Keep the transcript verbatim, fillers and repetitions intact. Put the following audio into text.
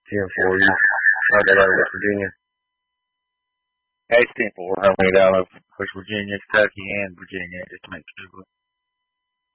ten four. You I got out of West Virginia. Hey, it's ten four. I went out of West Virginia, Kentucky, and Virginia just to make sure.